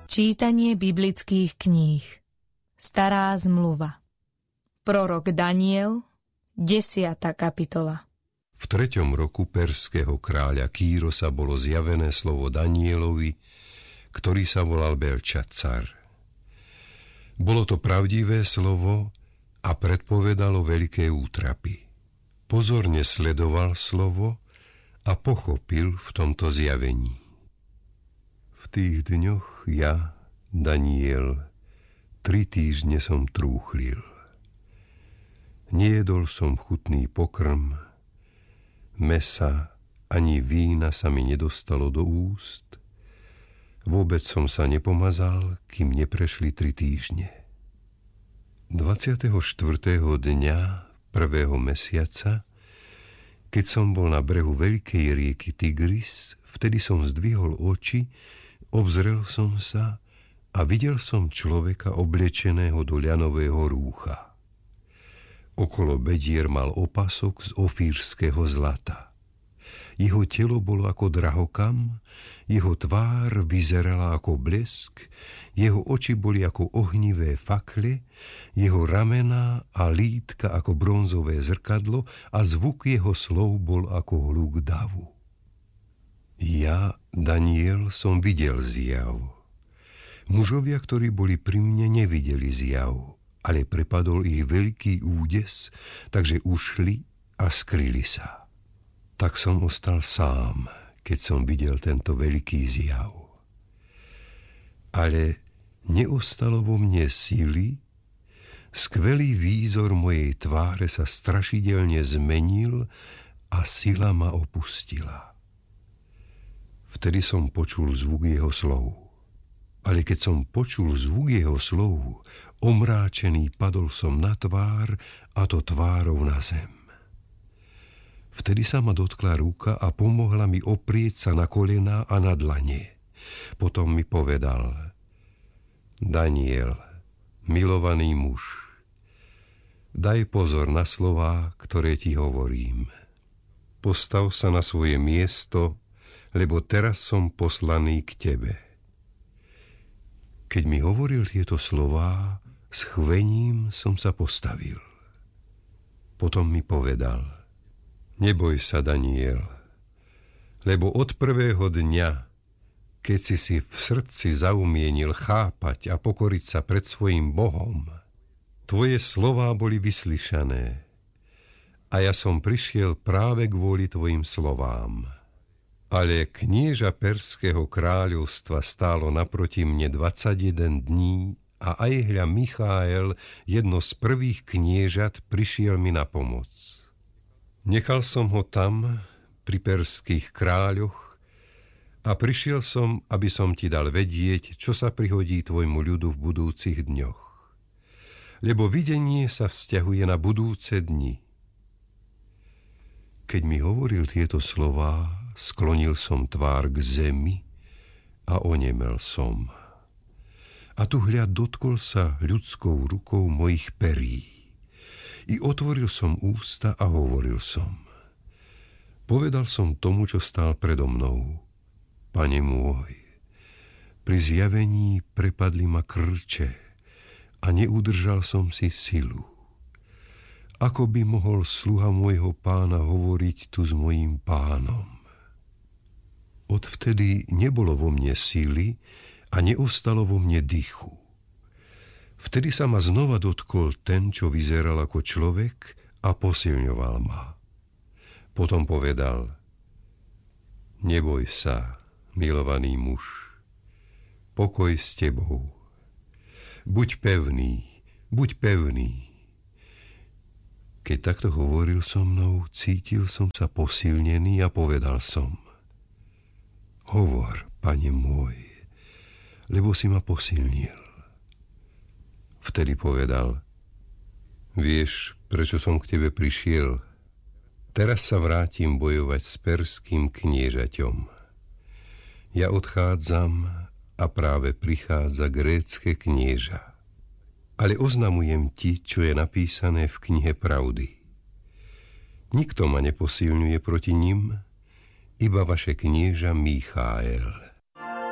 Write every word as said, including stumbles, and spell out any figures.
Čítanie biblických kníh. Stará zmluva. Prorok Daniel, desiata kapitola. V treťom roku perského kráľa Kýrosa bolo zjavené slovo Danielovi, ktorý sa volal Belčacar. Bolo to pravdivé slovo a predpovedalo veľké útrapy. Pozorne sledoval slovo a pochopil v tomto zjavení. V tých dňoch ja, Daniel, tri týždne som trúchlil. Nejedol som chutný pokrm, mesa ani vína sa mi nedostalo do úst, vôbec som sa nepomazal, kým neprešli tri týždne. dvadsiateho štvrtého dňa prvého mesiaca, keď som bol na brehu veľkej rieky Tigris, vtedy som zdvihol oči, obzrel som sa a videl som človeka oblečeného do ľanového rúcha. Okolo bedier mal opasok z ofírskeho zlata. Jeho telo bolo ako drahokam, jeho tvár vyzerala ako blesk, jeho oči boli ako ohnivé fakle, jeho ramená a lítka ako bronzové zrkadlo a zvuk jeho slov bol ako hluk davu. Ja, Daniel, som videl zjav. Mužovia, ktorí boli pri mne, nevideli zjav, ale prepadol ich veľký údes, takže ušli a skryli sa. Tak som ostal sám, keď som videl tento veľký zjav. Ale neostalo vo mne sily, skvelý výzor mojej tváre sa strašidelne zmenil a sila ma opustila. Vtedy som počul zvuk jeho slov. Ale keď som počul zvuk jeho slov, omráčený padol som na tvár, a to tvárou na zem. Vtedy sa ma dotkla ruka a pomohla mi oprieť sa na kolená a na dlane. Potom mi povedal: Daniel, milovaný muž, daj pozor na slová, ktoré ti hovorím. Postav sa na svoje miesto, lebo teraz som poslaný k tebe. Keď mi hovoril tieto slová, s chvením som sa postavil. Potom mi povedal: Neboj sa, Daniel, lebo od prvého dňa, keď si si v srdci zaumienil chápať a pokoriť sa pred svojím Bohom, tvoje slová boli vyslyšané a ja som prišiel práve kvôli tvojim slovám. Ale knieža perského kráľovstva stálo naproti mne dvadsaťjeden dní a aj hľa Michael, jedno z prvých kniežat, prišiel mi na pomoc. Nechal som ho tam, pri perských kráľoch, a prišiel som, aby som ti dal vedieť, čo sa prihodí tvojmu ľudu v budúcich dňoch. Lebo videnie sa vzťahuje na budúce dni. Keď mi hovoril tieto slová, sklonil som tvár k zemi a onemel som. A tu hľad dotkol sa ľudskou rukou mojich perí. I otvoril som ústa a hovoril som. Povedal som tomu, čo stál predo mnou: Pane môj, pri zjavení prepadli ma krče a neudržal som si silu. Ako by mohol sluha môjho pána hovoriť tu s mojím pánom? Odvtedy nebolo vo mne síly a neostalo vo mne dýchu. Vtedy sa ma znova dotkol ten, čo vyzeral ako človek, a posilňoval ma. Potom povedal: Neboj sa, milovaný muž, pokoj s tebou. Buď pevný, buď pevný. Keď takto hovoril so mnou, cítil som sa posilnený a povedal som: Hovor, Pane môj, lebo si ma posilnil. Vtedy povedal: Vieš, prečo som k tebe prišiel? Teraz sa vrátim bojovať s perským kniežaťom. Ja odchádzam a práve prichádza grécke knieža. Ale oznamujem ti, čo je napísané v knihe Pravdy. Nikto ma neposilňuje proti nim, iba vaše knieža Michael.